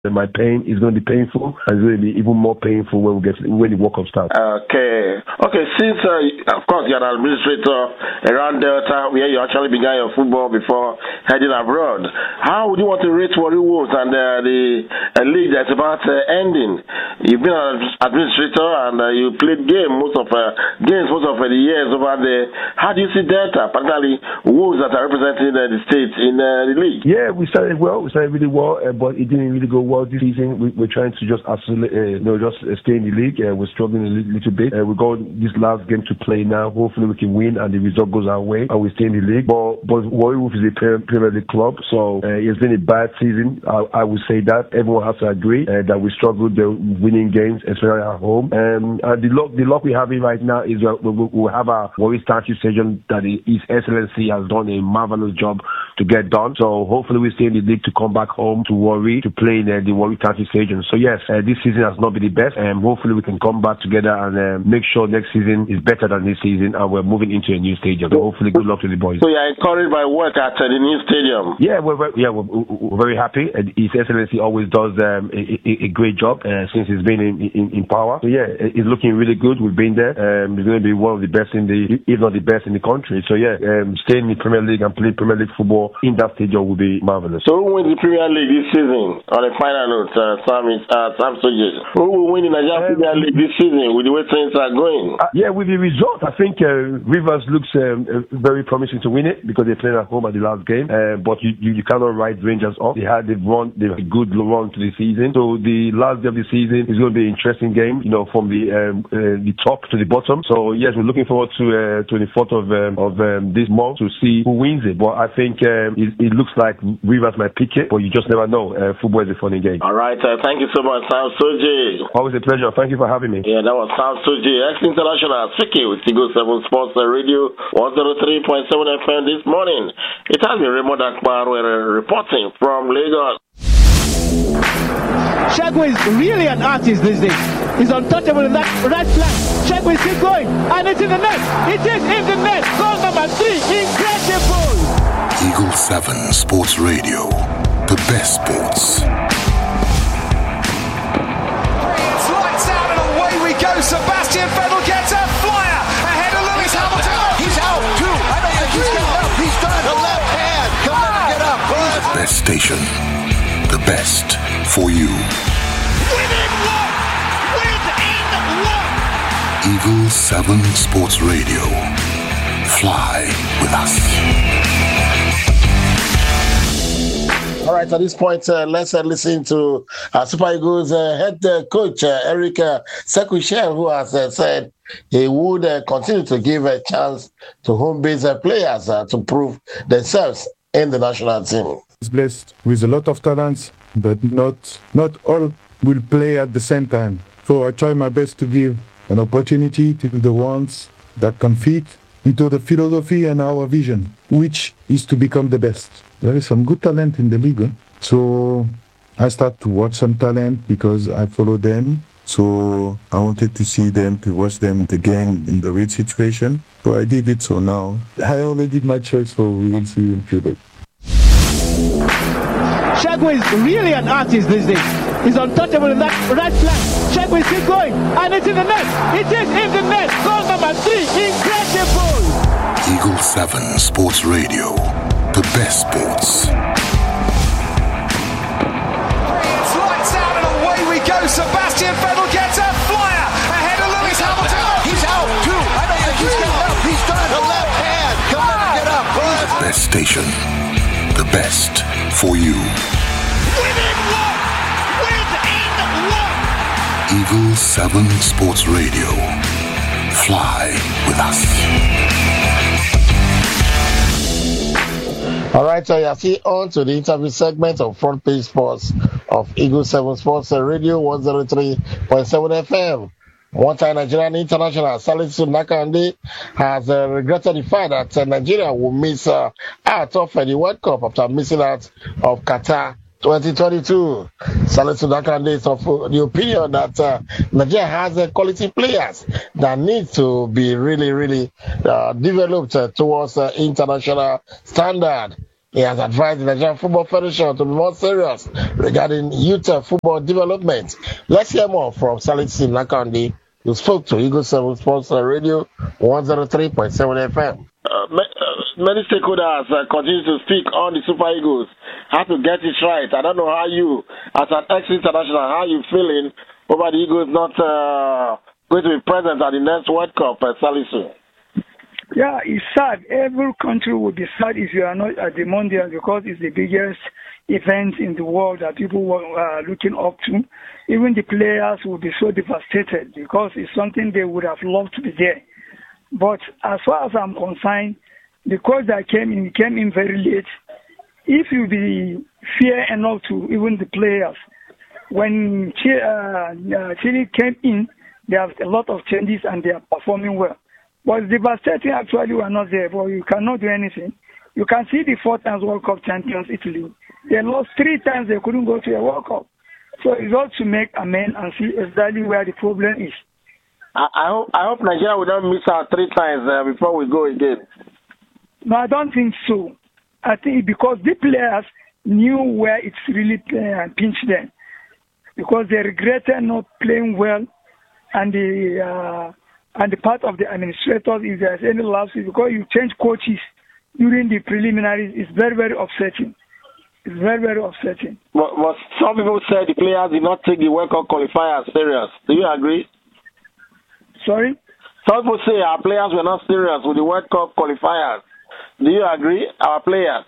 My pain is going to be painful, and it's going to be even more painful when the World Cup starts. Okay. Since of course you're an administrator around Delta, where you actually began your football before heading abroad, how would you want to rate Warri Wolves and the league that's about ending? You've been an administrator and you played games most of the years over there. How do you see Delta, particularly Wolves that are representing the states in the league? Yeah, we started well. We started really well, but it didn't really go well this season. We're trying to just stay in the league. We're struggling a little bit. We got this last game to play now. Hopefully we can win and the result goes our way and we stay in the league. But Warri Wolves is a Premier League club, so it's been a bad season. I would say that. Everyone has to agree that we struggled winning games, especially at home. And the luck we're having right now is we'll have our Warri statue stadium that His Excellency has done a marvelous job to get done. So hopefully we stay in the league to come back home to Warri to play in the Warri statue stadium. So yes, this season has not been the best, and hopefully we can come back together and make sure next season is better than this season, and we're moving into a new stadium. So hopefully, good luck to the boys. So you're encouraged by work at the new stadium? Yeah, we're very happy. His Excellency always does a great job since he's been in power. So yeah, it's looking really good. We've been there. It's going to be one of the best if not the best in the country. So yeah, staying in the Premier League and playing Premier League football in that stadium will be marvelous. So who wins the Premier League this season? On a final note, Sam Soji, who will win the Nigerian Premier League this season with the way things are going? With the result, I think Rivers looks very promising to win it because they played at home at the last game. But you cannot write Rangers off. They had a good run to the season. So the last day of the season is going to be an interesting game, from the top to the bottom. So yes, we're looking forward to 24th of this month to see who wins it. But I think it looks like Rivers might pick it, but you just never know. Football is a funny game. All right, thank you so much, Sam Soji. Always a pleasure. Thank you for having me. Yeah, that was Sam Soji, ex-international, speaking with Eagle 7 Sports Radio 103.7 FM this morning. It has been Raymond Akbar reporting from Lagos. Shagway is really an artist these days. He's untouchable in that right flank. Shagway is still going, and it's in the net. It is in the net. Goal number 3. Incredible. Eagle 7 Sports Radio. The best sports. It's lights out and away we go. Sebastian Vettel gets a flyer ahead of Lewis Hamilton. He's out too. I don't think he's getting up. He's done. The left hand. Come on, get up. The best station. The best for you. Within one. Eagle 7 Sports Radio. Fly with us. All right, at this point, let's listen to Super Eagles head coach Eric Sekou-Chelle, who has said he would continue to give a chance to home-based players to prove themselves in the national team. He's blessed with a lot of talents, but not all will play at the same time. So I try my best to give an opportunity to the ones that can fit into the philosophy and our vision, which is to become the best. There is some good talent in the league, so I start to watch some talent because I follow them. So I wanted to see them, to watch them again in the right situation. So I did it. So now I already did my choice, so we will see in future. Shagway is really an artist these days. He's untouchable in that right flank. Shagway is still going, and it's in the net. It is in the net. Goal number 3. Incredible. Eagle 7 Sports Radio. The best sports. It's lights out and away we go. Sebastian Vettel gets a flyer ahead of Lewis Hamilton. He's out too. I don't think he's getting up. He's done. The left hand. Come on, get up. The best station. The best for you. Within one. Eagle 7 Sports Radio. Fly with us. All right, so you see on to the interview segment of Front Page Sports of Eagle 7 Sports Radio 103.7 FM. One-time Nigerian international Salisu Nakande has regretted the fact that Nigeria will miss out of the World Cup after missing out of Qatar 2022. Salisu Nakande is of the opinion that Nigeria has quality players that need to be really developed towards international standard. He has advised the Nigerian Football Federation to be more serious regarding youth football development. Let's hear more from Salisu Nakande, who spoke to Eagle 7 Sports Radio 103.7 FM. Many stakeholders continue to speak on the Super Eagles, how to get it right. I don't know how you, as an ex-international, how you feeling over the Eagles not going to be present at the next World Cup, Salisu? Yeah, it's sad. Every country would be sad if you are not at the Mondial, because it's the biggest event in the world that people are looking up to. Even the players would be so devastated because it's something they would have loved to be there. But as far as I'm concerned, the coach that came in very late. If you be fair enough to even the players, when Chile came in, there are a lot of changes and they are performing well. But devastating actually were not there, but you cannot do anything. You can see the 4 times World Cup champions, Italy. They lost 3 times, they couldn't go to a World Cup. So it's all to make amends and see exactly where the problem is. I hope Nigeria will not miss out 3 times before we go again. No, I don't think so. I think because the players knew where it's really pinched them. Because they regretted not playing well, and the part of the administrators, if there's any lapses, because you change coaches during the preliminaries, it's very, very upsetting. It's very, very upsetting. But some people say the players did not take the World Cup qualifiers serious. Do you agree? Sorry? Some people say our players were not serious with the World Cup qualifiers. Do you agree? Our players?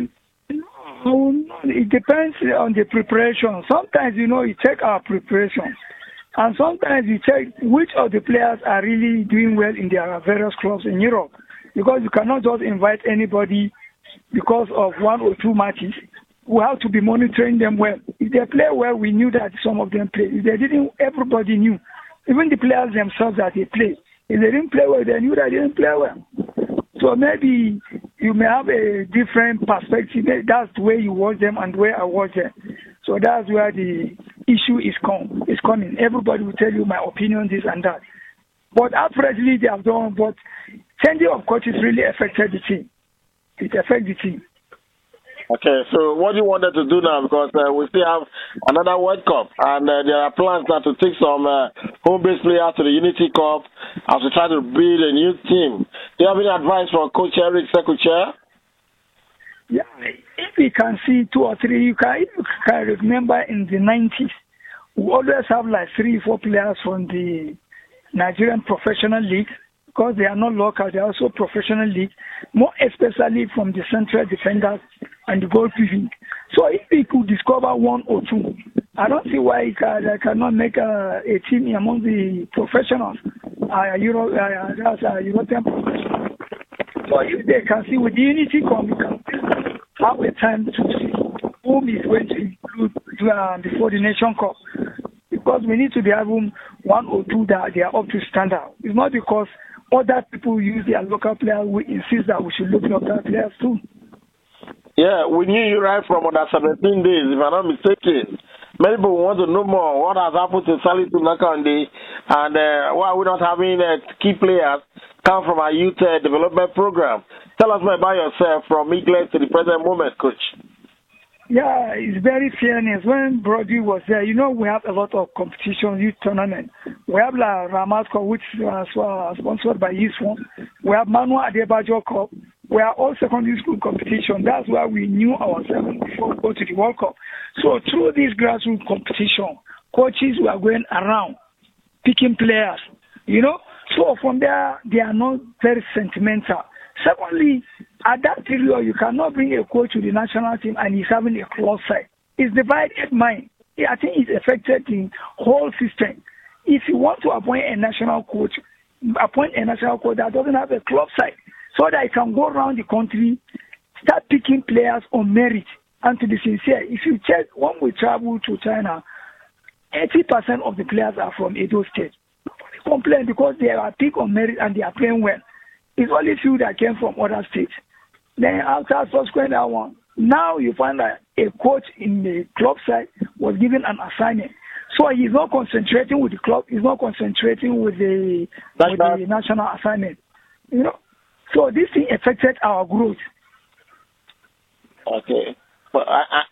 No, it depends on the preparation. Sometimes, you check our preparation. And sometimes you check which of the players are really doing well in their various clubs in Europe. Because you cannot just invite anybody because of 1 or 2 matches. We have to be monitoring them well. If they play well, we knew that some of them play. If they didn't, everybody knew. Even the players themselves that they play. If they didn't play well, they knew that they didn't play well. So maybe you may have a different perspective. That's the way you watch them and the way I watch them. So that's where the issue is coming. Everybody will tell you my opinion, this and that. But apparently they have done, but changing of coaches really affected the team. It affects the team. Okay, so what do you wanted to do now? Because we still have another World Cup, and there are plans now to take some home-based players to the Unity Cup as we try to build a new team. Do you have any advice for Coach Eric Sekuche? Yeah, if you can see 2 or 3, you can remember in the 90s, we always have like 3 or 4 players from the Nigerian Professional League, because they are not local, they are also professional league, more especially from the central defenders and the goalkeeping. So if we could discover 1 or 2, I don't see why they cannot make a team among the professionals, European professionals. So if they can see with the Unity Cup, we can have a time to see whom is going to include before the Nation Cup. Because we need to be having 1 or 2 that they are up to standard. It's not because other people use their local players, we insist that we should look at local players too. Yeah, we knew you right from under 17 days, if I'm not mistaken. Many people want to know more. What has happened to Salisu Nakande, and why are we not having key players come from our youth development program? Tell us more about yourself from England to the present moment, Coach. Yeah, it's very fairness. When Brody was there, we have a lot of competition, youth tournament. We have La Ramasco, which was sponsored by ISWAN. We have Manuel Adebayo Cup. We are all secondary school competition. That's why we knew ourselves before we go to the World Cup. So through this grassroots competition, coaches were going around picking players, So from there, they are not very sentimental. Secondly, at that period, you cannot bring a coach to the national team and he's having a close side. It's divided mind. I think it affected the whole system. If you want to appoint a national coach that doesn't have a club side, so that he can go around the country, start picking players on merit. And to be sincere, if you check, when we travel to China, 80% of the players are from Edo State. They complain because they are picked on merit and they are playing well. It's only few that came from other states. Then after subsequent that one, now you find that a coach in the club side was given an assignment. So he's not concentrating with the club, he's not concentrating with the national assignment. So this thing affected our growth. Okay. But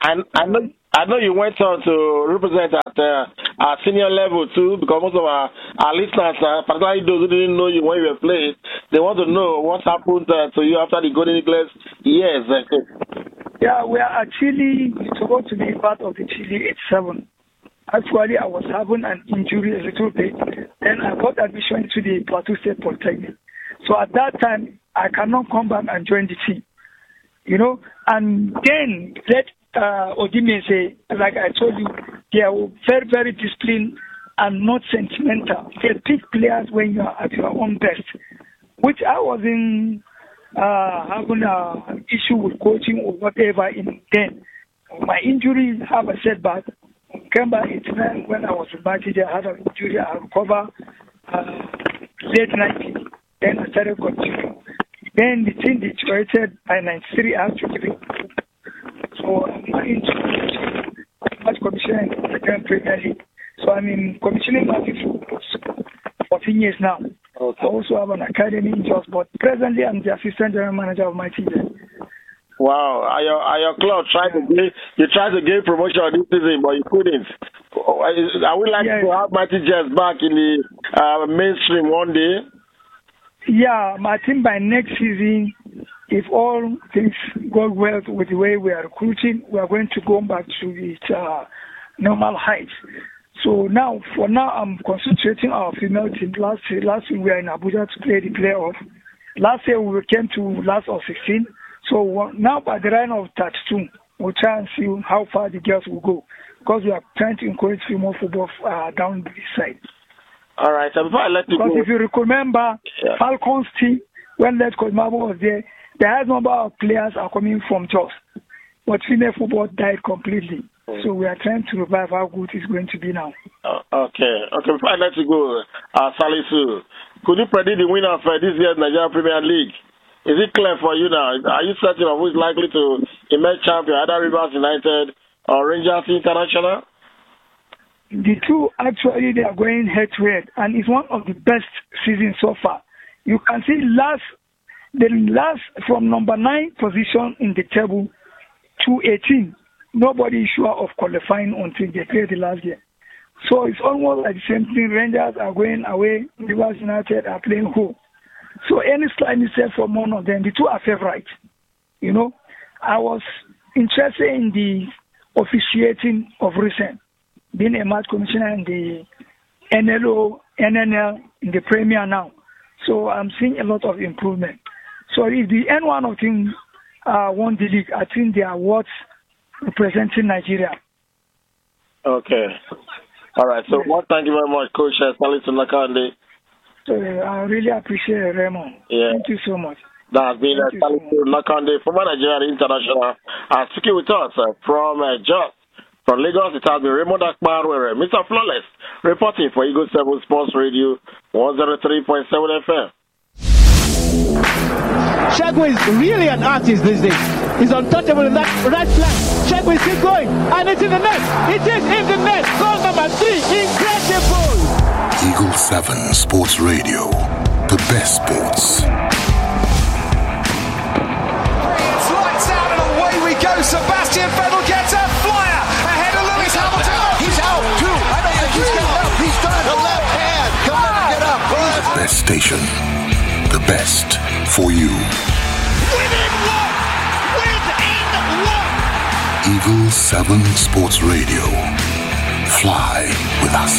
I know you went on to represent at our senior level too, because most of our listeners, particularly those who didn't know you when you were playing, they want to know what happened to you after the Golden Eagles years. Yeah, we are actually supposed to be part of the Chile 87. Actually, I was having an injury a little bit. Then I got admission to the Plateau State Polytechnic. So at that time, I cannot come back and join the team. You know, and then let Odime say, like I told you, they are very, very disciplined and not sentimental. They pick players when you are at your own best, which I wasn't having an issue with coaching or whatever in then. My injuries have a setback. Came back 89 when I was in Batija, I had an injury, I recovered late 90s. Then I started continuing. Then the team deteriorated by 93 actually. So I'm not into much commissioning in the Grand Premier League. So I'm in commissioning for 14 years now. Okay. I also have an academy in Jos, but presently I'm the assistant general manager of my team. Wow, are your club trying to gain promotion this season, but you couldn't? I would like to have Mighty Jets back in the mainstream one day. Yeah, my team by next season, if all things go well with the way we are recruiting, we are going to go back to its normal heights. So for now, I'm concentrating our female team. Last year we were in Abuja to play the playoff. Last year we came to last of 16. So now by the round of 32, we'll try and see how far the girls will go, because we are trying to encourage female football down this side. All right, so before I let you go. Because if you remember, Falcons team, when Led Coach Mabo was there, the highest number of players are coming from Jos. But female football died completely. So we are trying to revive how good it's going to be now. Okay, before I let you go, Salisu, could you predict the winner of this year's Nigeria Premier League? Is it clear for you now? Are you certain of who is likely to emerge champion, either Rivers United or Rangers International? The two, actually, they are going head-to-head, and it's one of the best seasons so far. You can see the last from number 9 position in the table to 18. Nobody is sure of qualifying until they play the last game. So it's almost like the same thing. Rangers are going away, Rivers United are playing home. So any slight mistake from one of them, the two are favorites. You know, I was interested in the officiating of recent, being a match commissioner in the NNL in the Premier now. So I'm seeing a lot of improvement. So if the N1 of team won the league, I think they are worth representing Nigeria. Okay. All right. So thank you very much, Coach Salisu Nakande. So I really appreciate it, Raymond. Yeah. Thank you so much. That has been Salisu Nakande, former Nigerian international, speaking with us from Jos. From Lagos, it has been Raymond Akbarwere, Mr. Flawless, reporting for Eagle 7 Sports Radio, 103.7 FM. Shagway is really an artist these days. He's untouchable in that right flank. Shagway is still going, and it's in the net. It is in the net. Goal number 3. Incredible. Eagle 7 Sports Radio, the best sports. It's lights out and away we go. Sebastian Vettel gets a flyer ahead of Lewis Hamilton. He's out, too. I don't think he's getting up. He's done. The left hand. He'll never get up. The best station. The best for you. Within one. Eagle 7 Sports Radio. Fly with us.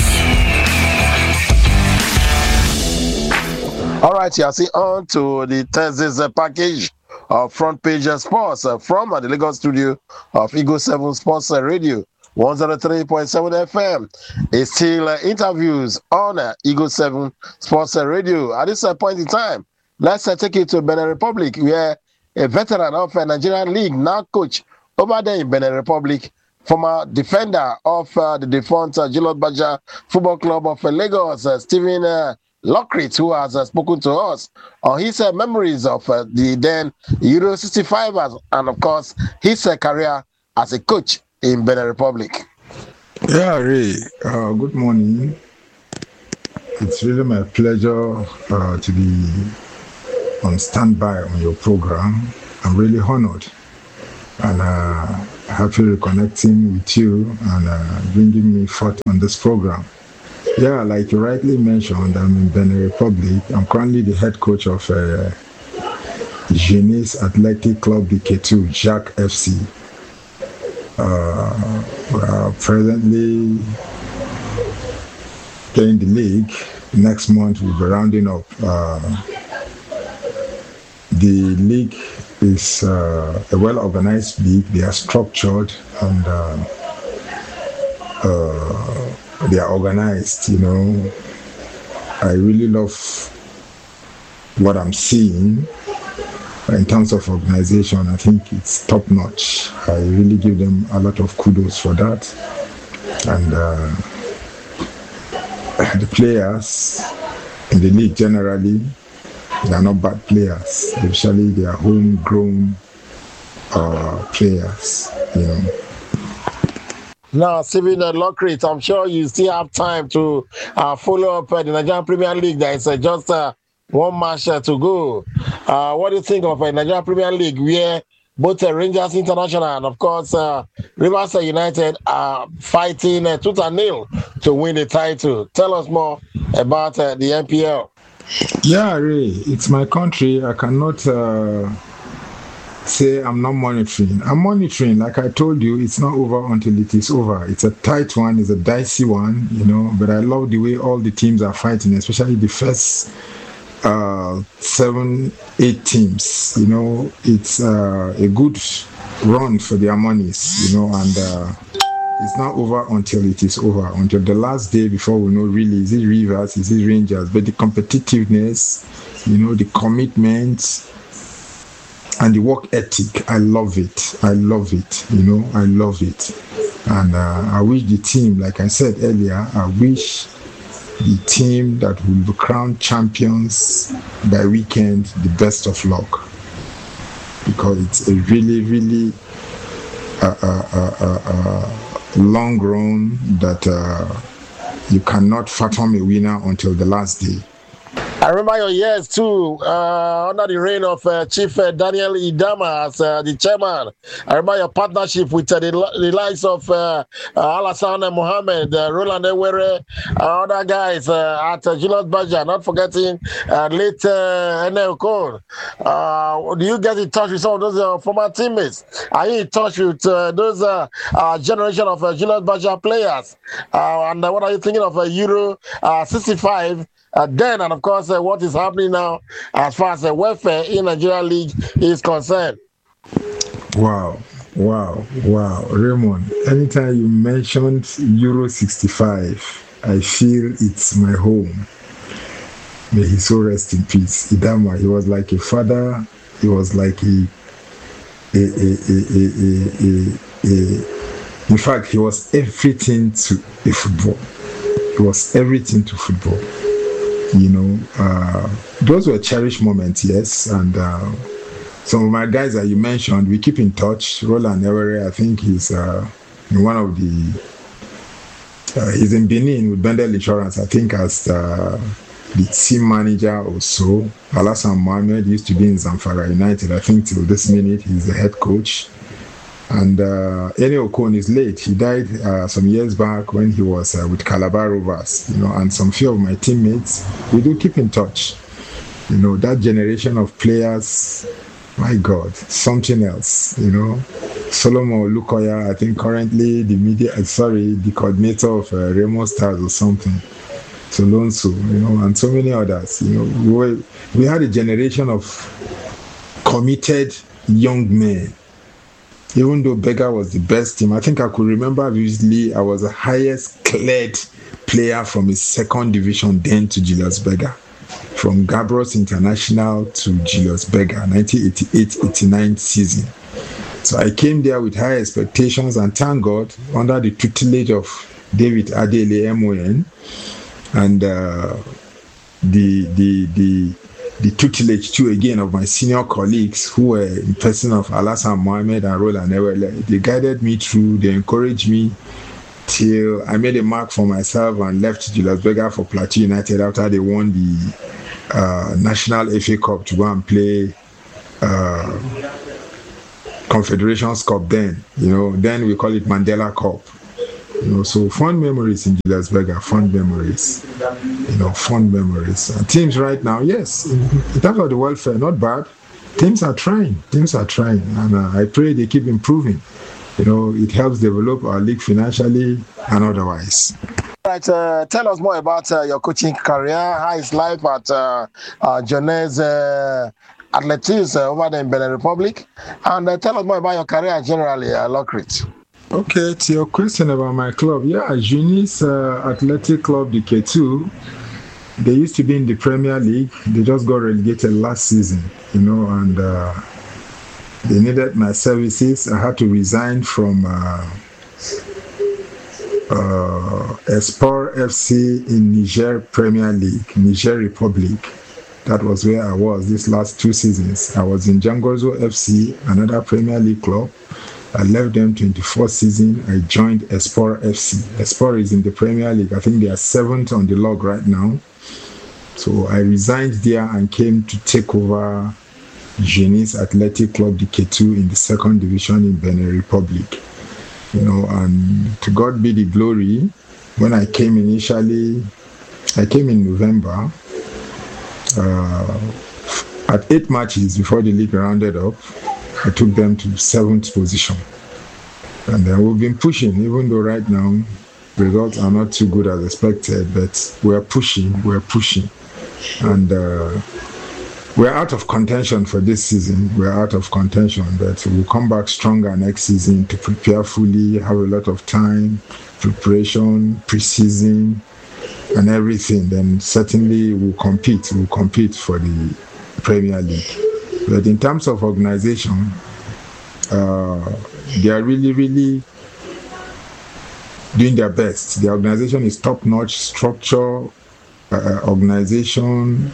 All right, see on to the Thursday's package of Front Page Sports from the Lagos studio of Eagle 7 Sports Radio, 103.7 FM. It's still interviews on Eagle 7 Sports Radio. At this point in time, let's take you to Benin Republic, where a veteran of the Nigerian League, now coach over there in Benin Republic, former defender of the defunct Gilot Baja Football Club of Lagos, Stephen Lockridge, who has spoken to us on his memories of the then Euro 65ers and, of course, his career as a coach in Benin Republic. Yeah, Ray, good morning. It's really my pleasure to be on standby on your program. I'm really honored and happy reconnecting with you and bringing me forth on this program. Yeah, like you rightly mentioned, I'm in Benin Republic. I'm currently the head coach of Jeunesse Athletic Club de Ketu, Jacques FC. We are presently playing the league. Next month we'll be rounding up. The league is a well-organized league. They are structured and they are organized. You know, I really love what I'm seeing in terms of organization. I think it's top-notch. I really give them a lot of kudos for that. And the players in the league generally, they are not bad players. Especially they are homegrown players, you know. Now, Steven Lockridge, I'm sure you still have time to follow up the Nigerian Premier League. There is just one match to go. What do you think of Nigerian Premier League, where both Rangers International and, of course, Rivers United are fighting tooth and nail to win the title? Tell us more about the NPL. Yeah, Ray, it's my country. I cannot say I'm not monitoring. I'm monitoring. Like I told you, it's not over until it is over. It's a tight one. It's a dicey one, you know, but I love the way all the teams are fighting, especially the first 7-8 teams. You know, it's a good run for their monies, you know, and it's not over until it is over, until the last day before we know really, is it Rivers, is it Rangers? But the competitiveness, you know, the commitment and the work ethic, I love it. I love it, you know, I love it. And I wish the team, like I said earlier, I wish the team that will be crowned champions by weekend the best of luck. Because it's a really, really long run that you cannot fathom a winner until the last day. I remember your years too, under the reign of Chief Daniel Idama as the chairman. I remember your partnership with the likes of Alassane Mohammed, Roland Ewere, other guys at Julius Baja, not forgetting late Enel Cole. Do you get in touch with some of those former teammates? Are you in touch with those generation of Julius Baja players? And what are you thinking of Euro 65? Then, and of course, what is happening now as far as the welfare in Nigeria League is concerned. Wow. Raymond, anytime you mentioned Euro 65, I feel it's my home. May he so rest in peace. Idama, he was like a father. He was like in fact, he was everything to a football. He was everything to football. You know, those were cherished moments, yes. And some of my guys that you mentioned, we keep in touch. Roland Ewere, I think he's one of the, he's in Benin with Bendel Insurance, I think as the team manager or so. Alassane Mohammed used to be in Zamfara United. I think till this minute he's the head coach. And Eni Okon is late. He died some years back when he was with Calabar Rovers, you know, and some few of my teammates, we do keep in touch. You know, that generation of players, my God, something else, you know. Solomon Lukoya, I think currently the coordinator of Remo Stars or something. Solonso, you know, and so many others. You know, we had a generation of committed young men. Even though Berger was the best team, I think I could remember vividly I was the highest cleared player from his second division then to Julius Berger. From Gabros International to Julius Berger, 1988-89 season. So I came there with high expectations and thank God, under the tutelage of David Adele MON and the tutelage too again of my senior colleagues who were in person of Alassane Mohammed and Roland Ewere. They guided me through, they encouraged me till I made a mark for myself and left Julius Berger for Plateau United after they won the National FA Cup to go and play Confederations Cup then. Then we call it Mandela Cup. So fond memories in Julius Berger, fond memories. Fond memories. Teams right now, yes, in terms of the welfare, not bad. Teams are trying, and I pray they keep improving. It helps develop our league financially and otherwise. Right, tell us more about your coaching career. How is life at Jeunesse Athletics over there in Benin Republic? And tell us more about your career generally, Lockridge. Okay, to your question about my club, Jeunesse Athletic Club, the K2, they used to be in the Premier League. They just got relegated last season, and they needed my services. I had to resign from Espoir FC in Niger Premier League, Niger Republic. That was where I was these last 2 seasons. I was in Jangozo FC, another Premier League club. I left them 24th season. I joined Espoir FC. Espoir is in the Premier League. I think they are 7th on the log right now. So I resigned there and came to take over Jeunesse Athletic Club, the K2, in the 2nd division in Benin Republic. And to God be the glory. When I came initially, I came in November. At 8 matches before the league rounded up, I took them to 7th position. And then we've been pushing, even though right now results are not too good as expected, but we're pushing. And we're out of contention for this season. We're out of contention, but we'll come back stronger next season to prepare fully, have a lot of time, preparation, pre-season, and everything. Then certainly we'll compete for the Premier League. But in terms of organization, they are really, really doing their best. The organization is top-notch structure, organization,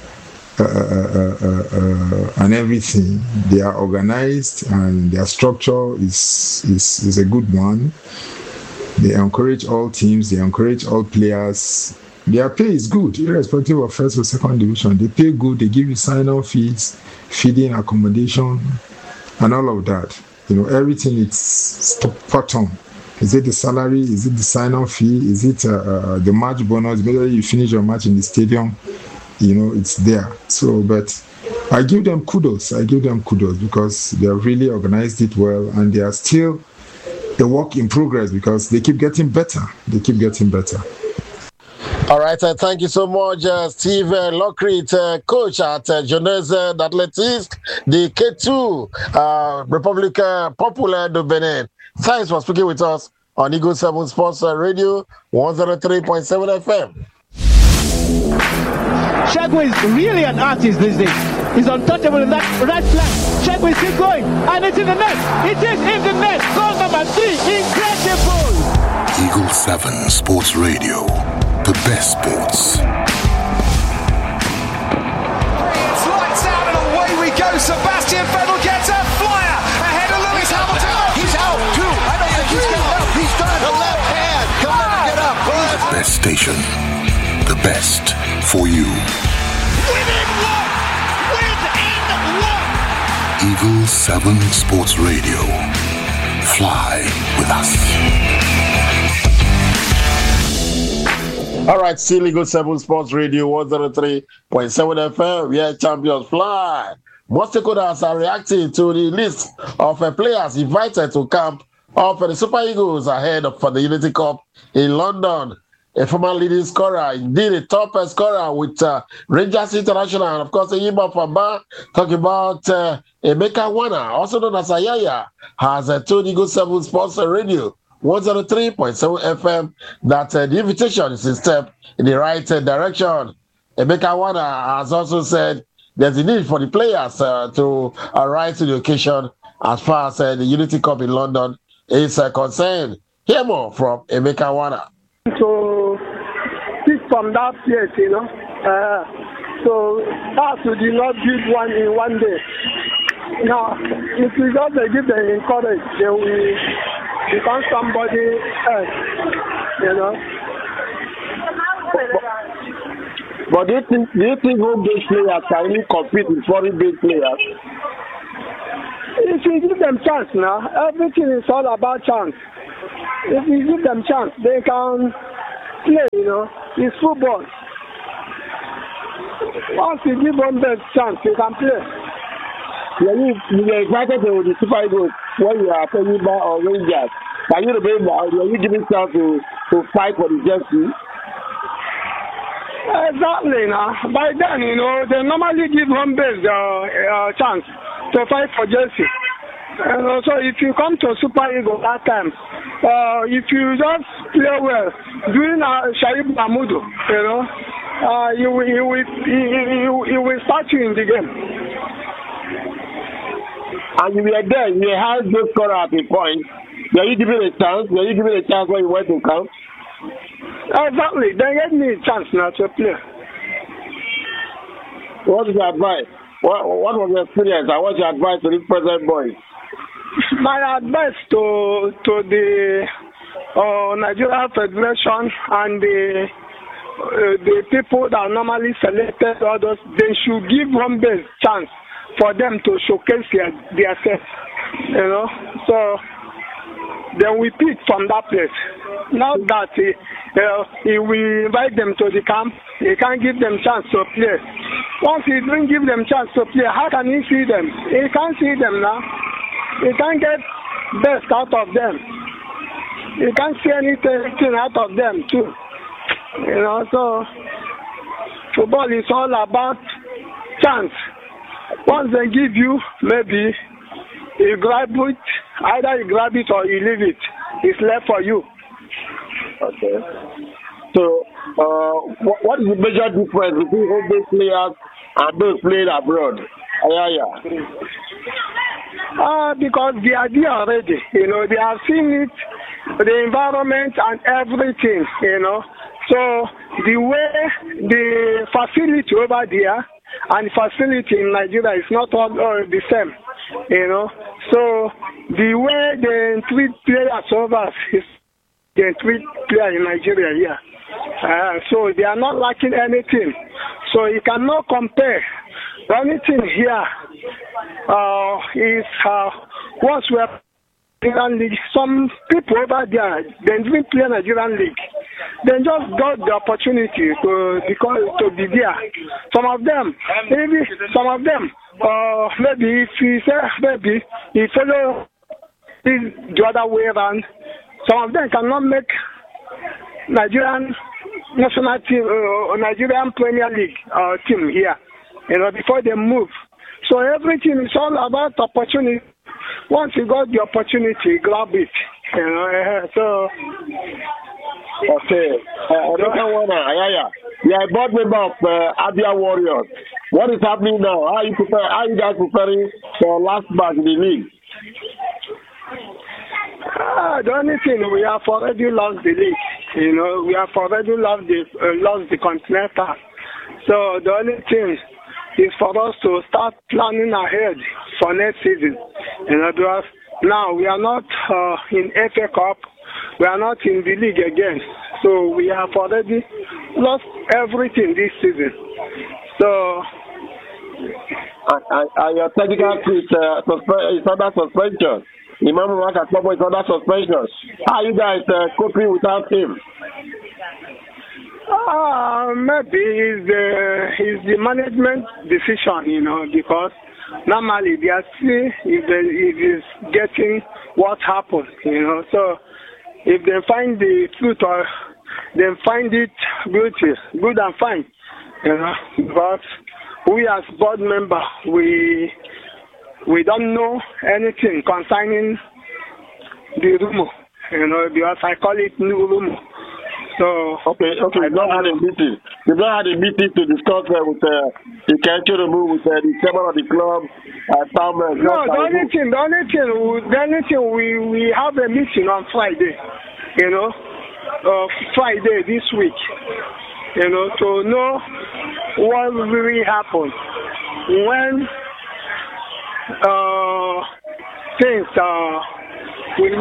and everything. They are organized, and their structure is a good one. They encourage all teams. They encourage all players. Their pay is good, irrespective of 1st or 2nd division. They pay good. They give you sign-on fees, feeding, accommodation, and all of that. Everything is spot on. Is it the salary? Is it the sign-on fee? Is it the match bonus? Whether you finish your match in the stadium, it's there. So, but I give them kudos. Because they have really organized it well, and they are still a work in progress because they keep getting better. All right, thank you so much, Steve Lockridge, coach at Jeunesse Athletics, the K2 Republic Popular de Benin. Thanks for speaking with us on Eagle 7 Sports Radio 103.7 FM. Shagway is really an artist these days. He's untouchable in that right flank. Shagway is still going, and it's in the net. It is in the net. Goal number 3. Incredible. Eagle 7 Sports Radio. The best sports. It's lights out and away we go. Sebastian Vettel gets a flyer ahead of Lewis Hamilton. He's out too. I don't think he's getting up. He's done. The left hand. He'll never get up. The best station. The best for you. Within one. Eagle 7 Sports Radio. Fly with us. All right, still Eagle 7 Sports Radio 103.7 FM. We are champions fly. Most stakeholders are reacting to the list of players invited to camp of the Super Eagles ahead for the Unity Cup in London. A former leading scorer, indeed a top scorer with Rangers International, and of course, Yimba Famba, talking about Emeka Wana, also known as Ayaya, has told Eagle 7 Sports Radio 103.7 FM that the invitation is a step in the right direction. Emeka Wana has also said there's a need for the players to arrive to the occasion as far as the Unity Cup in London is concerned. Hear more from Emeka Wana. So, speak from that place, so us we did not build one in one day. Now, if we just give them encourage, then we become somebody else, But do you think home-based players can really compete with foreign-based players? If If you give them chance now, everything is all about chance. If you give them chance, they can play, you know. It's football. Once you give them the chance, they can play. Yeah, you are excited with the Super Eagles when you are playing by or Rangers. Can you remember, are you giving chance to fight for the jersey? Exactly. Now, by then, you know, they normally give home base chance to fight for jersey. So if you come to Super Eagles that time, if you just play well, doing Shaib Mahmoud, you know, he will start you in the game. And you were there, you had good scorer at a point. Were you given a chance? Were you given a chance when you went to count? Exactly. They gave me a chance now to play. What is your advice? What was your experience and what's your advice to these present boys? My advice to the Nigeria Federation and the people that normally selected others, they should give home base chance for them to showcase their self, you know. So then we pick from that place. Now that he will invite them to the camp, he can't give them chance to play. Once he didn't give them chance to play, how can he see them? He can't see them now. He can't get best out of them. He can't see anything out of them too. You know, so football is all about chance. Once they give you, maybe you grab it, either you grab it or you leave it. It's left for you. Okay. So, what is the major difference between home-based players and those playing abroad? Because they are there already. You know, they have seen it, the environment and everything, you know. So, the way the facility over there and facility in Nigeria is not all the same, you know. So, the way they treat players over is they treat players in Nigeria here. So, they are not lacking anything. So, you cannot compare. Anything here is once we are Nigerian League, some people over there, they didn't play Nigerian League. They just got the opportunity to be there. Some of them, maybe if you say maybe you follow the other way around, some of them cannot make Nigerian national team, Nigerian Premier League team here, you know, before they move. So everything is all about opportunity. Once you got the opportunity, grab it, you know. So. Okay. You are a board member of Abia Warriors. What is happening now? How are you guys preparing for last match in the league? The only thing, we have already lost the league. You know, we have already lost the Continental. So the only thing is for us to start planning ahead for next season. You know, because now we are not in FA Cup. We are not in the league again. So we have already lost everything this season. So your technical is under suspension. Imam Maka Klobo is under suspension. How are you guys coping without him? Maybe it's the management decision, you know, because normally they are seeing if it is getting what happened, you know. So if they find the truth or they find it good and fine, you know. But we as board member, we don't know anything concerning the rumor, you know, because I call it new rumor. So okay. You've not had a meeting. You've not had a meeting to discuss with the Kencho with the chairman of the club. No, the only thing we have a meeting on Friday. You know, Friday this week. You know, to know what really happened when things. We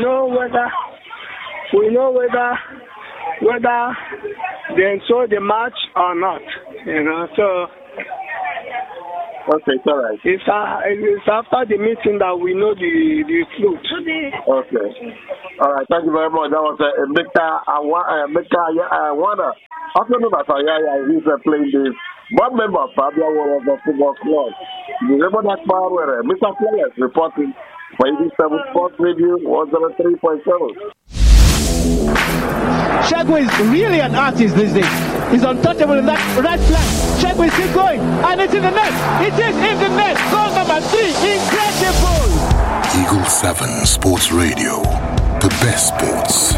know whether they saw the match or not, you know. So Okay, it's all right. It's after the meeting that we know the flute. Okay. All right, thank you very much. That was Mr. Awana. Also known as Ayaya, he's playing this. One member of Fabia was a football club. You remember that man where Mr. Players reporting for Eagle 7 Sports Radio 103.7. Shagway is really an artist these days. He's untouchable in that right flank. Shagway is still going, and it's in the net. It is in the net. Goal number 3. Incredible. Eagle 7 Sports Radio. The best sports.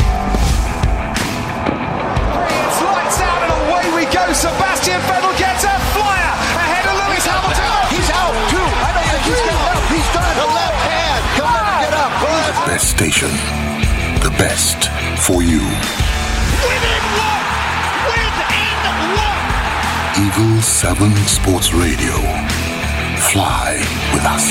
It's lights out and away we go. Sebastian Vettel gets a flyer ahead of Lewis Hamilton. He's out, too. I don't think he's getting up. He's done. The left hand. Come on, get up. The best station. The best for you. Within one! Eagle 7 Sports Radio. Fly with us.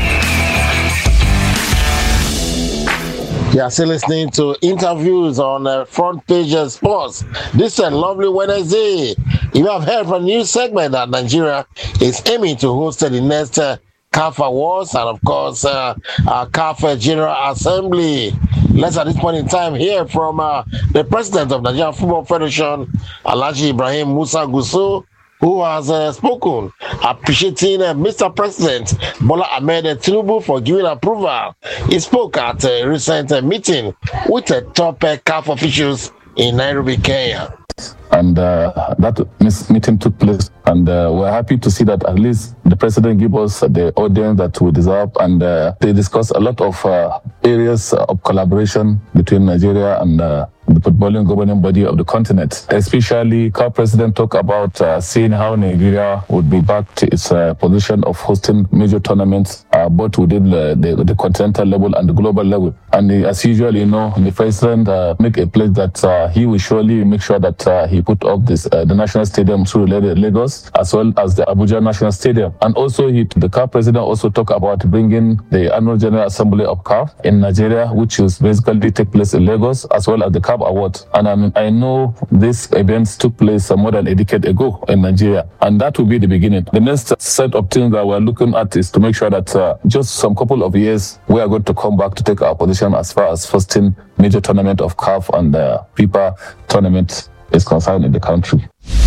You are still listening to interviews on Front Page Sports. This is a lovely Wednesday. You have heard from a new segment that Nigeria is aiming to host the next CAF Awards and, of course, our CAF General Assembly. Let's at this point in time hear from the president of Nigeria Football Federation, Alhaji Ibrahim Musa Gusau, who has spoken appreciating Mr. President Bola Ahmed Tinubu for giving approval. He spoke at a recent meeting with the top CAF officials in Nairobi, Kenya. And that meeting took place, and we're happy to see that at least the president gave us the audience that we deserve, and they discussed a lot of areas of collaboration between Nigeria and the footballing governing body of the continent. Especially, CAF president talked about seeing how Nigeria would be back to its position of hosting major tournaments, both within the continental level and the global level. And as usual, the president make a pledge that he will surely make sure that he put up the national stadium through Lagos, as well as the Abuja National Stadium. And also, the CAF president also talked about bringing the annual General Assembly of CAF in Nigeria, which is basically take place in Lagos, as well as the CAF Award. And I know these events took place more than a decade ago in Nigeria, and that will be the beginning. The next set of things that we're looking at is to make sure that just some couple of years, we are going to come back to take our position as far as hosting major tournament of CAF and FIFA tournament is concerned in the country.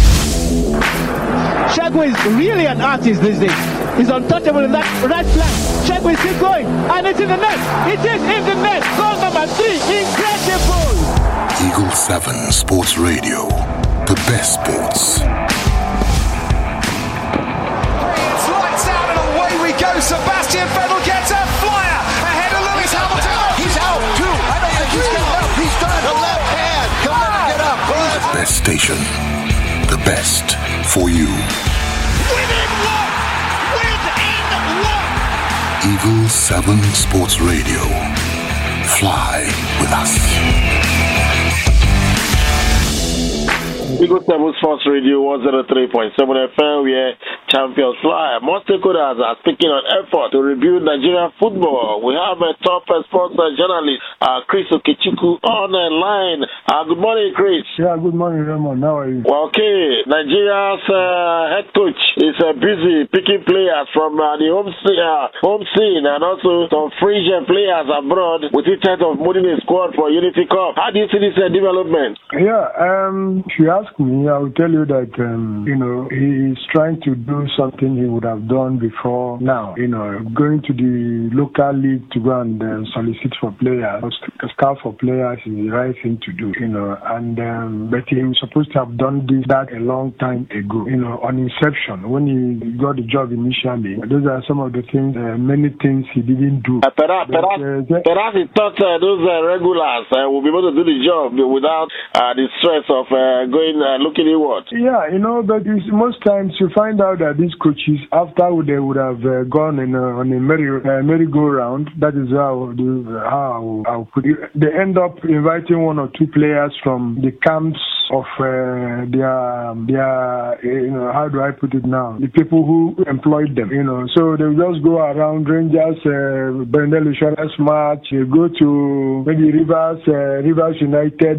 Shagway is really an artist these days. He's untouchable in that right flank. Shagway is still going, and it's in the net. It is in the net. Goal number 3. Incredible. Eagle 7 Sports Radio. The best sports. It's lights out and away we go. Sebastian Vettel gets a flyer ahead of Lewis Hamilton. He's out, too. I don't think he's getting up. He's done. The left hand. Come on, get up. The best station. The best for you. Within one! Eagle 7 Sports Radio. Fly with us. Eagle 7 Sports Radio 103.7 FM, where champions fly. Most stakeholders are speaking on effort to rebuild Nigerian football. We have a top sports journalist, Chris Okechukwu, on the line. Good morning, Chris. Yeah, good morning, Raymond. How are you? Well, okay, Nigeria's head coach is busy picking players from the home scene and also some fringe players abroad with the intent of moving a squad for Unity Cup. How do you see this development? Yeah, if you ask me, I will tell you that, he is trying to do something he would have done before now. Going to the local league to go and solicit for players, scout for players is the right thing to do, but he was supposed to have done that a long time ago, on inception, when he got the job initially. Those are some of the things, many things he didn't do. Perhaps he thought those regulars will be able to do the job without the stress of going looking inward. Yeah, but most times you find out that these coaches, after they would have gone on a merry-go-round, that is how I'll put it. They end up inviting one or two players from the camps of their how do I put it now? The people who employed them, So they just go around Rangers, Brendel Insurance match. They go to maybe Rivers United,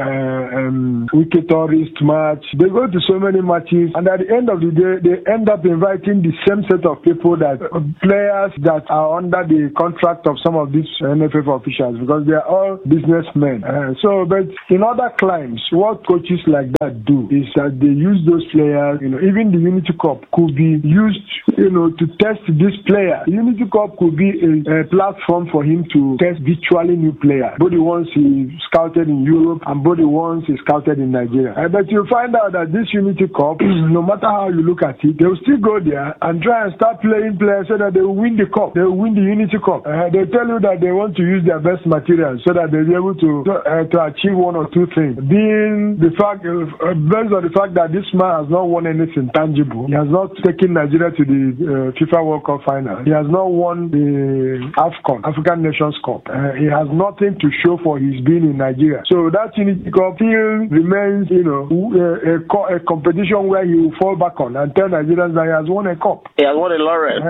Wiki Tourist match. They go to so many matches, and at the end of the day, they end up inviting the same set of people, that players that are under the contract of some of these NFF officials, because they are all businessmen. But in other climes, what coaches like that do is that they use those players. Even the Unity Cup could be used, to test this player. The Unity Cup could be a platform for him to test virtually new players, both the ones he scouted in Europe and both the ones he scouted in Nigeria. But you find out that this Unity Cup, no matter how you look at it, they will still go there and try and start playing players so that they will win the cup. They will win the Unity Cup. They tell you that they want to use their best materials so that they'll be able to achieve one or two things. Being the fact, based on the fact that this man has not won anything tangible, he has not taken Nigeria to the FIFA World Cup final. He has not won the AFCON, African Nations Cup. He has nothing to show for his being in Nigeria. So that Unity Cup still remains, a competition where he will fall back on and tell Nigerians that he has won a cup. He has won a laurel.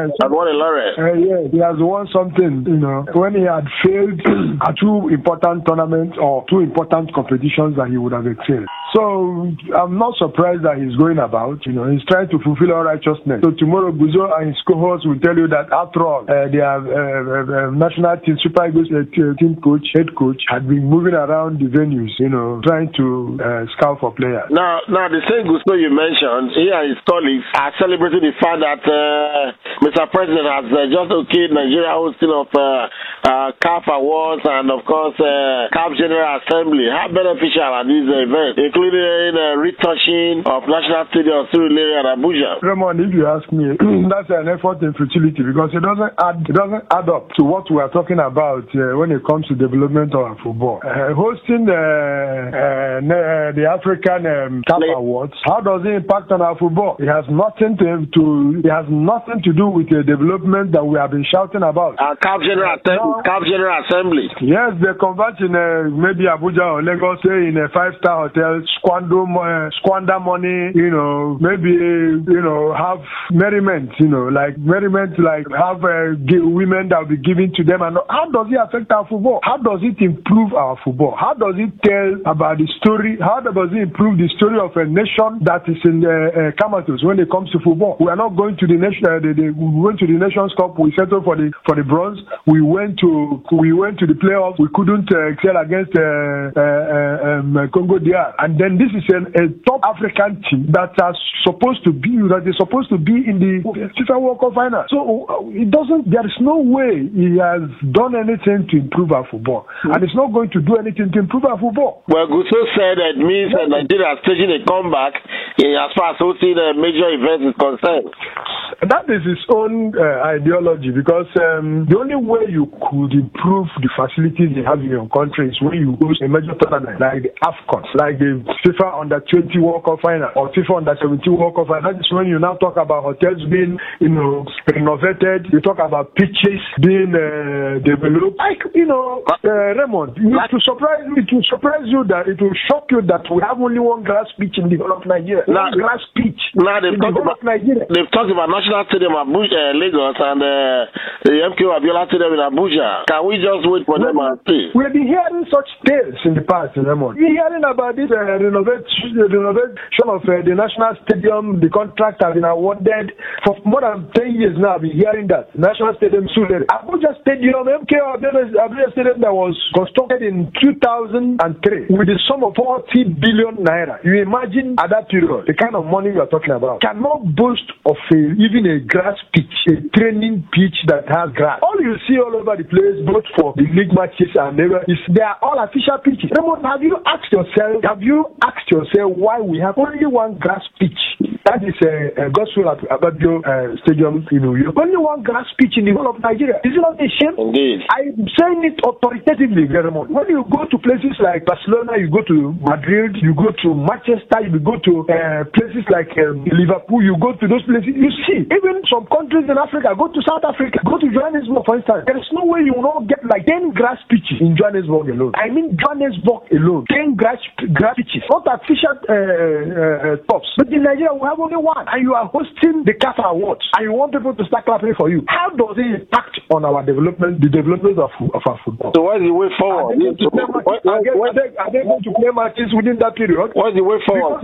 He has won something, when he had failed at two important tournaments or two important competitions that he would have excelled. So I'm not surprised that he's going about, he's trying to fulfill all righteousness. So tomorrow Guzo and his cohorts will tell you that after all, their national team, Super Eagles team coach, head coach, had been moving around the venues, trying to scout for players. Now the same Guzo you mentioned, he and his colleagues are celebrating the fact that Mr. President has just okayed Nigeria hosting of CAF Awards and of course CAF General Assembly. How beneficial are these events, including retouching of National Stadium, Surulere and Abuja? Raymond, if you ask me, that's an effort in futility, because it doesn't add up to what we are talking about when it comes to development of our football. Hosting the African CAF Awards, how does it impact on our football? It has nothing to do with the development that we have been shouting about. CAF General Assembly. Yes, they convert in maybe Abuja or Lagos, say in a 5-star hotel, squander money, maybe have merriment, like have women that will be given to them. And how does it affect our football? How does it improve our football? How does it tell about the story? How does it improve the story of a nation that is in comatose when it comes to football? We are not going to the we went to the Nations Cup. We settled for the bronze. We went to the playoffs. We couldn't excel against Congo DR. And then this is a top African team that is supposed to be in the FIFA World Cup final. So there is no way he has done anything to improve our football, and it's not going to do anything to improve our football. Well, Gusto said it means that Nigeria is staging a comeback as far as hosting a major event is concerned. That is his own ideology, because the only way you could improve the facilities you have in your country is when you host a major tournament like the AFCON, like the FIFA Under-20 World Cup final or FIFA Under-17 World Cup final. That is when you now talk about hotels being, renovated. You talk about pitches being developed. Raymond, it will surprise you that it will shock you that we have only one grass pitch in the whole of Nigeria. Grass pitch. Now they've talked about National Stadium Abuja, Lagos, and the MKO Abiola Stadium in Abuja. Can we just wait for them and see? We've been hearing such tales in the past, Raymond. We're hearing about this renovation of the National Stadium. The contract has been awarded for more than 10 years now. I've been hearing that. National Stadium Surulere. Abuja Stadium, MKO Abiola Stadium that was constructed in 2003 with a sum of 40 billion naira. You imagine at that period the kind of money you are talking about. Cannot boast of even a grass pitch, a training pitch that has grass. All you see all over the place, both for the league matches and they are all official pitches. Raymond, have you asked yourself why we have only one grass pitch That is Gospel at Abadjo Stadium in New York. Only one grass pitch in the whole of Nigeria. Is it not a shame? Indeed. I'm saying it authoritatively, very much. When you go to places like Barcelona, you go to Madrid, you go to Manchester, you go to places like Liverpool, you go to those places, you see, even some countries in Africa, go to South Africa, go to Johannesburg, for instance, there is no way you will not get like 10 grass pitches in Johannesburg alone. I mean Johannesburg alone, 10 grass pitches, not artificial tops. But in Nigeria, we have only one, and you are hosting the CAF Awards, and you want people to start clapping for you. How does it impact on our development, the development of our football? So what is the way forward? Are they going to play matches within that period? What is the way forward?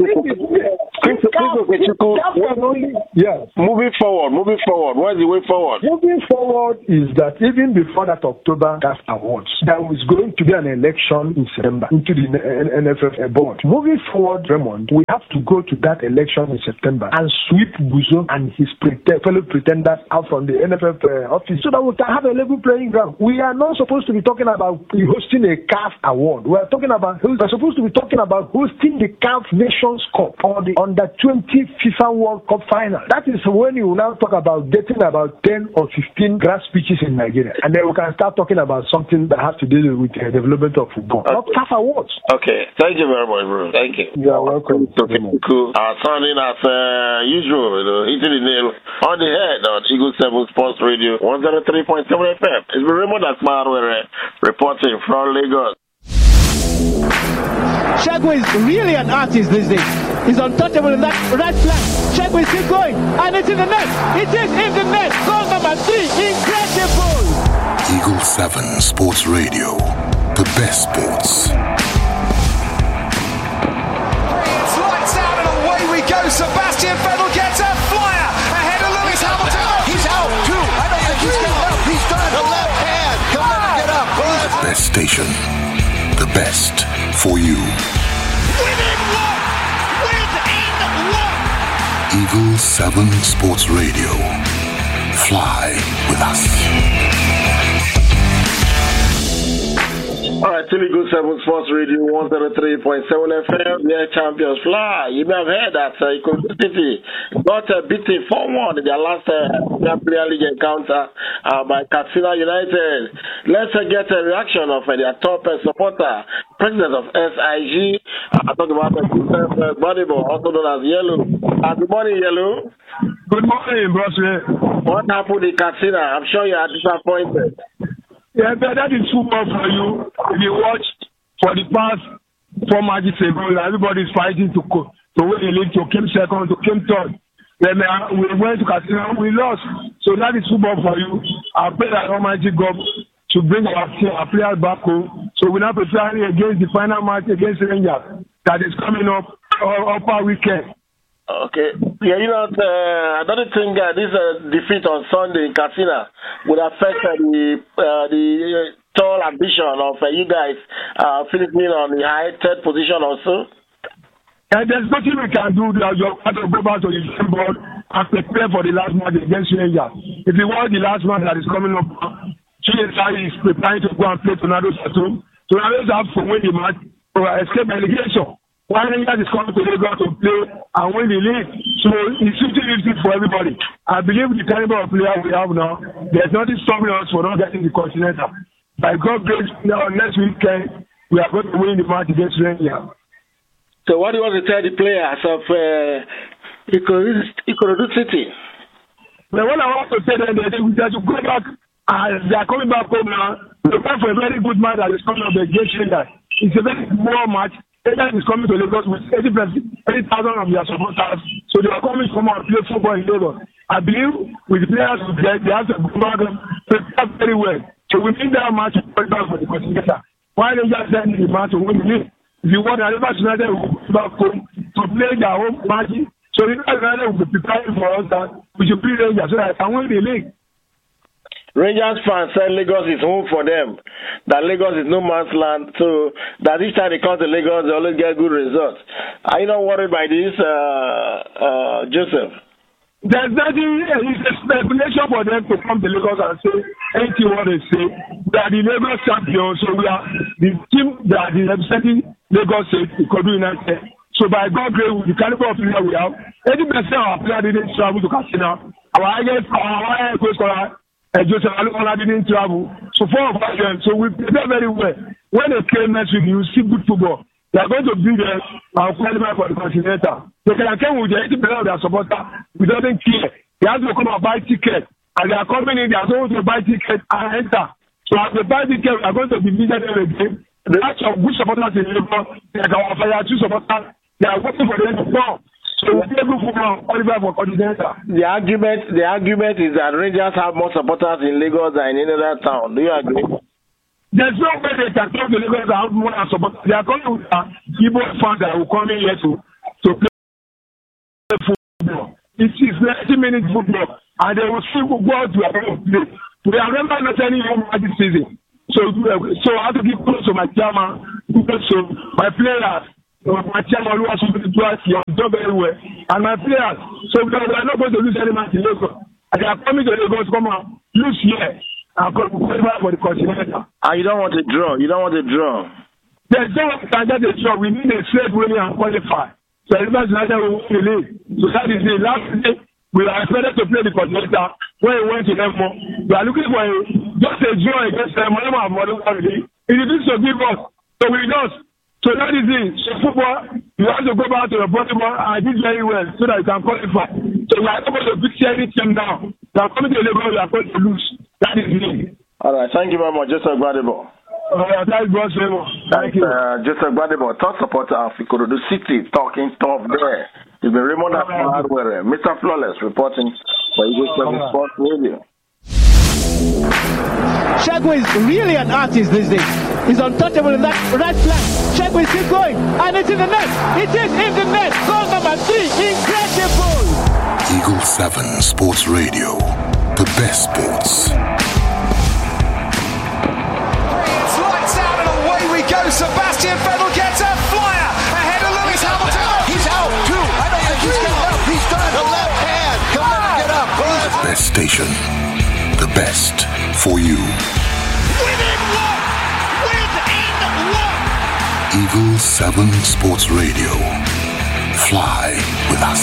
Moving forward. What is the way forward? Moving forward is that even before that October CAF Awards, there was going to be an election in September into the NFF board. Moving forward, Raymond, we have to go to that election in September and sweep Buzo and his fellow pretenders out from the NFF office so that we can have a level playing ground. We are not supposed to be talking about hosting a CAF Award. We're supposed to be talking about hosting the CAF Nations Cup or the Under-20 FIFA World Cup final. That is when you will now talk about getting about 10 or 15 grass pitches in Nigeria. And then we can start talking about something that has to do with the development of football. Okay. Not CAF Awards. Okay. Thank you very much, bro. Thank you. You are welcome. Okay, cool. Sounding as usual, hitting the nail on the head on Eagle 7 Sports Radio 103.7 FM. It's Raymond Asmar reporting from Lagos. Shagway is really an artist these days. He's untouchable in that right flank. Shagway is still going, and it's in the net. It is in the net. Goal number 3. Incredible. Eagle 7 Sports Radio. The best sports. It's lights out and away we go. Sebastian Vettel gets a flyer ahead of Lewis Hamilton. He's out too. I don't think he's getting up. He's done. The left hand. Come on, get up. The best station. The best for you. Within one. Eagle 7 Sports Radio. Fly with us. All right, Eagle 7 Sports Radio 103.7 FM. Yeah, champions fly. You may have heard that Ikoyi City got beaten 4-1 in their last Premier League encounter by Katsina United. Let's get a reaction of their top supporter, president of SIG. I talk about Bonnibo, also known as Yellow. Good morning, Yellow. Good morning, brother. What happened in Katsina? I'm sure you are disappointed. Yeah, that is football for you. If you watch for the past 4 matches ago, everybody is fighting to win the league, to came second, to came third. Then we went to Katsina, we lost. So that is football for you. I pray that Almighty God to bring our players back home. So we're now preparing against the final match against Rangers that is coming up upper weekend. Okay. Yeah, you know, I don't think this defeat on Sunday in Katsina would affect the tall ambition of you guys finishing on the high third position also. And there's nothing we can do. You have to go back to the same board and prepare for the last match against Rangers. If you want the last match that is coming up, GSI is preparing to go and play Tornadoes at home. Tornadoes have to win the match or escape relegation. One Rangers is coming to Lagos to play and win the league. So it's 50-50 for everybody. I believe the caliber of player we have now, there's nothing stopping us for not getting the Continental. By God's grace, next weekend, we are going to win the match against Rangers. So what do you want to tell the players of Ikorodu City? Well, what I want to tell them is that we have to go back. They are coming back home now. We're going for a very good match that is coming up against Rangers. It's a very small match. Rangers is coming to Lagos with 80,000 of their supporters. So they are coming to come and play football in Lagos. I believe with the players we get, they have to go back and prepare very well. So we need that match to put back for the Continental. Why Rangers send the match to win the league? If you want Rivers United will go back home to play their home match. So Rivers United will be preparing for us that we should play Rangers so that I can win the league. Rangers fans said Lagos is home for them, that Lagos is no man's land, so that each time they come to Lagos, they always get good results. Are you not worried by this, Joseph? There's nothing, it's a speculation for them to come to Lagos and say anything what they say. We are the Lagos champions, so we are the team that is representing Lagos State, Ikodu United. So by God's grace, with the caliber of player we have, 80% of our players didn't travel to Katsina. Our goal scorer, Joseph Alukola, didn't travel. So 4 of us, so we play very well. When they came next week, you see good football. They are going to be there and qualify for the Continental. They can come with the 80% of their supporters. We don't care. They have to come and buy tickets. And they are coming in, they are going to buy tickets and enter. So as they buy tickets, we are going to be visited again. The lots of good supporters in Lagos, like our Fire 2 supporters, they are working for them to come. So we play good football, qualify for Continental. The argument is that Rangers have more supporters in Lagos than in any other town. Do you agree? There's no way they can come to Lagos and have more supporters. They are coming with Igbo fans that will come in here to play football. It is 90 minutes football, and they will still go out to a place. We are never not any home this season. So I have to give close to my chairman, so my players, my chairman who has been done very well, and my players. So we are not going to lose any match in Lagos. And they are coming to Lagos, come on, lose here, and qualify for the Continental. And you don't want to draw. There's no one can get a draw. We need a straight winning and qualify. So Rivers United will win the league. So that is the last day we are expected to play the Continental when we went to Nemo. We are looking for just a draw against them. It is to give us. So we don't. So that is it. So football, you have to go back to the bottom and did very well so that you can qualify. So we are not going to beat any team down. We are coming to the level we are going to lose. That is it. All right. Thank you very much. Joseph Gbadebo. Thank you. Joseph Gbadebo, top supporter of Ikorodu City, talking tough there. It's been Raymond Hardware, Mr. Flawless reporting for Eagle 7 Sports Radio. Shagway is really an artist these days. He's untouchable in that right flank. Shagway is still going, and it's in the net. It is in the net. Goal number 3. Incredible. Eagle 7 Sports Radio. The best sports. Sebastian Vettel gets a flyer ahead of Lewis Hamilton. He's out too. I don't think he's getting up. He's done. The left hand. He'll never get up. The best station. The best for you. Within one. Eagle 7 Sports Radio. Fly with us.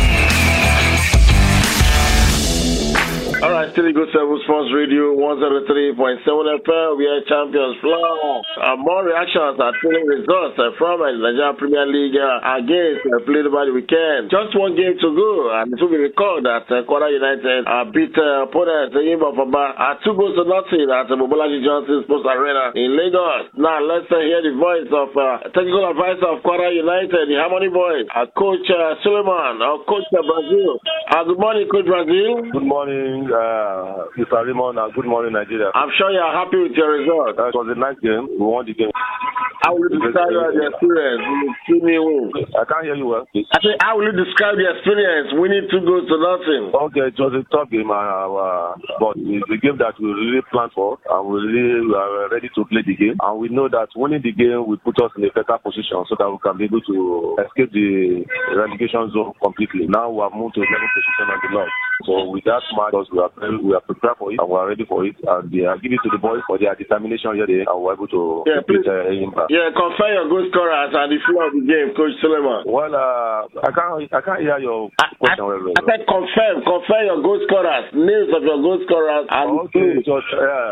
All right, still Eagle 7 Sports Radio 103.7 FM. We are champions. More reactions are telling results from the Nigeria Premier League against played over the weekend. Just one game to go, and it will be recalled that Kwara United beat opponent Imbofaba 2 goals to nothing at the Mobolaji Johnson Sports Arena in Lagos. Now let's hear the voice of technical advisor of Kwara United, the Harmony Boys, Coach Suleiman, Coach Brazil. Good morning, Coach Brazil. Good morning. Mr. Raymond, good morning, Nigeria. I'm sure you're happy with your result. It was a nice game. We won the game. How will you describe the experience winning? I can't hear you well. I say, how will you describe the experience winning 2 goals to nothing? Okay, it was a tough game, but it's a game that we really planned for, and we really are ready to play the game. And we know that winning the game will put us in a better position so that we can be able to escape the relegation zone completely. Now we have moved to 11th position on the log. So with that match, we are prepared for it and we are ready for it. And I give it to the boys for their determination here, and we're able to beat Imba. Yeah, confirm your goal scorers and the flow of the game, Coach Suleiman. Well, I can't hear your question. I said confirm your goal scorers, names of your goal scorers. And okay, so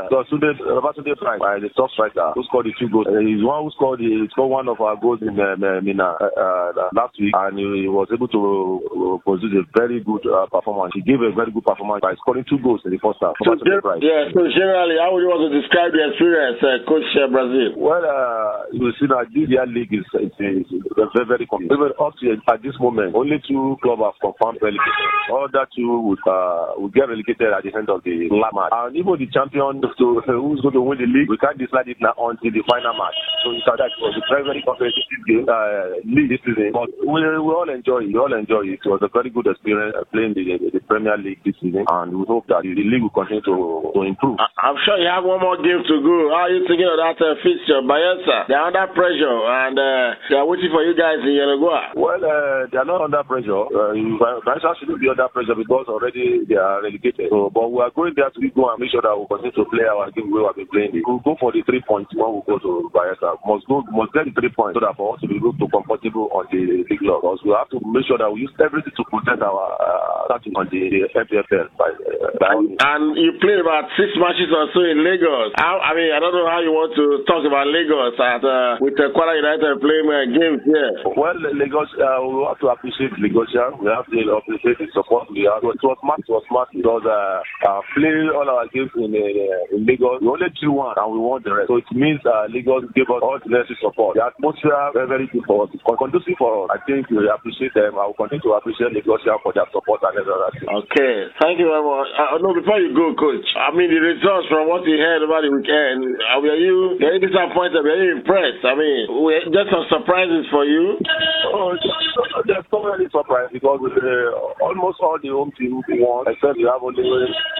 Roberto Frank, the top striker, who scored the 2 goals. He's one who scored one of our goals in Mina last week, and he was able to produce a very good performance. He gave a very good performance by scoring 2 goals in the first half. So generally, how would you want to describe the experience, Coach Brazil? Well, you see that this year league is very, very competitive. Even up to at this moment, only 2 clubs have confirmed relegation. All that 2 would get relegated at the end of the last match. And even the champion, who's going to win the league, we can't decide it now until the final match. So that was a very, very competitive game, league this season. But we all enjoy it. It was a very good experience playing the Premier Premier League this season, and we hope that the league will continue to improve. I'm sure you have one more game to go. How are you thinking of that fixture? Bayelsa, they're under pressure, and they're waiting for you guys in Yenagoa. Well, they are not under pressure. Bayelsa shouldn't be under pressure because already they are relegated. So, but we are going there to go and make sure that we continue to play our game where we have been playing. We'll go for the 3 points when we go to Bayelsa. Must get the 3 points so that for us to be able to comfortable on the league level. Because we have to make sure that we use everything to protect our starting on the FPFL. And you played about 6 matches or so in Lagos. I mean, I don't know how you want to talk about Lagos with the Kwara United playing games here. Well, Lagos, we have to appreciate Lagos. We have to appreciate the support we have. It was smart because playing all our games in Lagos, we only drew one and we won the rest. So it means Lagos gave us all the necessary support. The atmosphere very, very good for us. It's conducive for us. I think we appreciate them. I will continue to appreciate Lagos for their support and everything. Okay, thank you very much. No, before you go, Coach, I mean, the results from what you heard over the weekend, were you disappointed? Were you impressed? I mean, just some surprises for you? Oh, there's so many surprises because almost all the home teams won, except we have only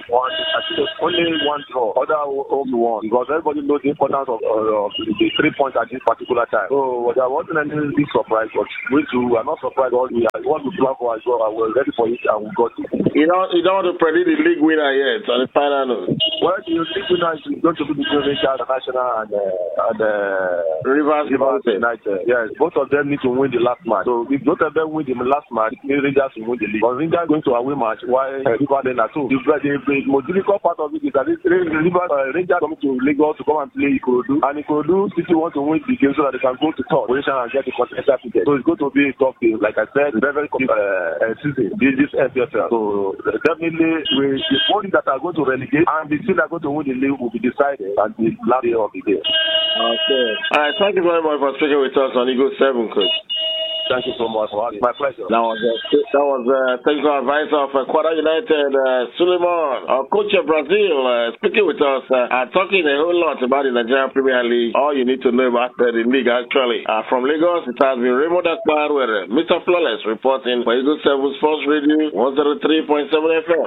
one draw. Other home won because everybody knows the importance of the 3 points at this particular time. So there wasn't any big surprise, but we are not surprised. What we plan for as well, we're ready for it and we got it. You don't want to predict the league winner yet on the final note? Well, the league winner is going to be between Rangers National and Rivers United. Yes, both of them need to win the last match. So if both of them win the last match, Rangers will win the league. But Rangers going to away match while Rivers then are too. The most difficult part of it is that Rangers coming to Lagos to come and play Ikorodu, and Ikorodu City want to win the game so that they can go to third position and get the continental ticket. So it's going to be a tough game. Like I said, very season this FPFL. So definitely the bodies that are going to relegate and the team that are going to win the league will be decided at the last day of the game. Okay. All right. Thank you very much for speaking with us on Eagle 7, Coach. Thank you so much for having me. My pleasure. That was technical advisor of Kwara United, Suleiman, coach of Brazil, speaking with us and talking a whole lot about the Nigerian Premier League. All you need to know about the league, actually. From Lagos, it has been Raymond Akbar with Mr. Flawless reporting for Eagle 7 Sports Radio 103.7 FM.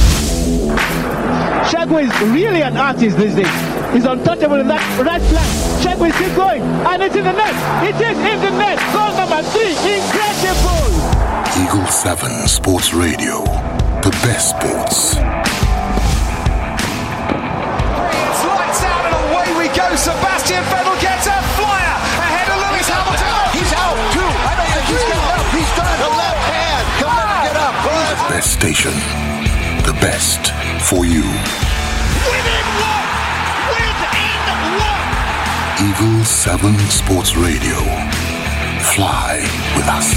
Shagway is really an artist these days. He's untouchable in that right flank. Shagway is still going, and it's in the net. It is in the net. Goal number 3. Incredible. Eagle 7 Sports Radio. The best sports. It's lights out and away we go. Sebastian Vettel gets a flyer ahead of Lewis Hamilton. He's out too. I don't think he's getting up. He's done the left hand. He'll never get up. The best station. The best for you. Within one! Eagle 7 Sports Radio. Fly with us.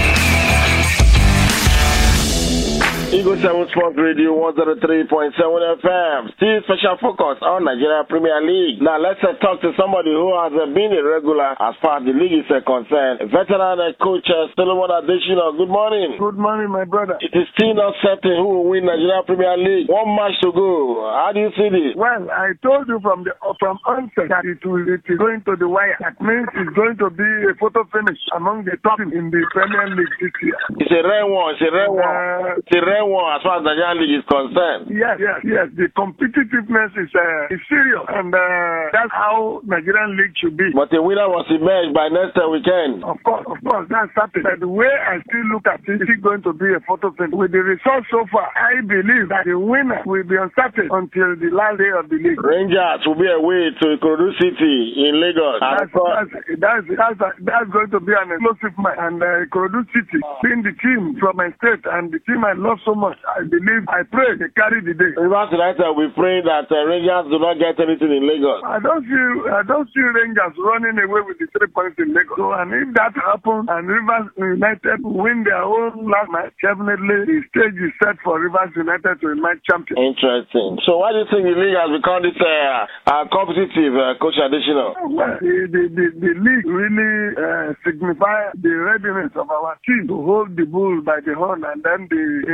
Eagle 7 Sports Radio 103.7 FM. Still special focus on Nigeria Premier League. Now let's talk to somebody who has been a regular as far as the league is concerned. Veteran coach Solomon Adesina. Good morning. Good morning, my brother. It is still not certain who will win Nigeria Premier League. 1 match to go. How do you see this? Well, I told you from onset that it is going to the wire. That means it's going to be a photo finish among the top in the Premier League this year. It's a rare one. It's a rare one. It's a rare one as far as the Nigerian League is concerned. Yes. The competitiveness is serious, and that's how Nigerian League should be. But the winner was emerged by next weekend. Of course, that's certain. But the way I still look at it, it's going to be a photo finish. With the results so far, I believe that the winner will be uncertain until the last day of the league. Rangers will be away to Ikorodu City in Lagos. That's going to be an explosive match. And Ikorodu City, being the team from my state and the team I love so much, I pray they carry the day. Rivers United, we pray that Rangers do not get anything in Lagos. I don't see Rangers running away with the 3 points in Lagos. So, and if that happens and Rivers United win their own last match, definitely the stage is set for Rivers United to emerge champion. Interesting. So why do you think the league has become this competitive, Coach Adesina? Well, the league really signifies the readiness of our team to hold the bull by the horn, and then the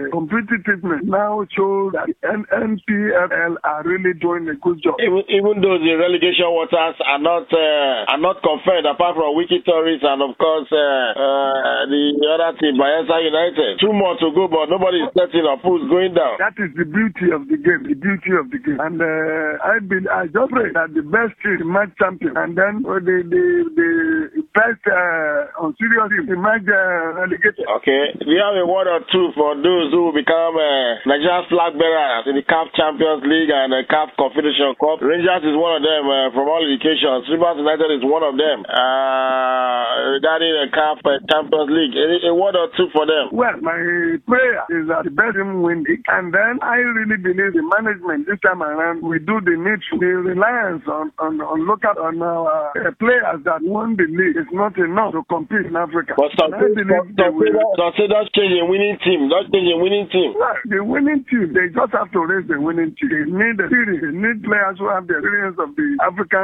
competitiveness now shows that NPFL are really doing a good job. Even though the relegation waters are not confirmed, apart from Wiki Tourist and of course the other team, Bayelsa United. 2 more to go, but nobody is setting up who's going down. That is the beauty of the game. And I just pray that the best team emerge champion, and then the best on serious team emerge relegated. Okay, we have a word or two for those who will become Nigeria's flag bearers in the CAF Champions League and the CAF Confederation Cup. Rangers is one of them from all indications. Rivers United is one of them. Regarding the CAF Champions League, a word or two for them. Well, my prayer is that the best team win it, and then I really believe the management this time around we do the needful. The reliance on local players that won the league is not enough to compete in Africa. But that's changing winning team. That's changing winning team. Right. The winning team, they just have to raise the winning team. They need the series. They need players who have the experience of the African